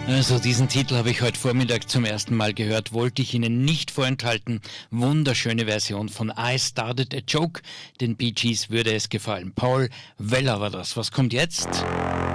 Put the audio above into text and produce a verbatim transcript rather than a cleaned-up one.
Also diesen Titel habe ich heute Vormittag zum ersten Mal gehört, wollte ich Ihnen nicht vorenthalten. Wunderschöne Version von I Started a Joke. Den Bee Gees würde es gefallen. Paul Weller war das. Was kommt jetzt?